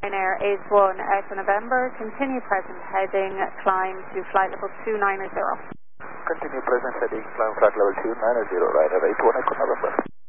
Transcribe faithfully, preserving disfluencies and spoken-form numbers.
Ryanair Ace one Alpha November, continue present heading, climb to flight level two nine zero. Continue present heading, climb flight level two nine zero, Ryanair Ace one Echo November.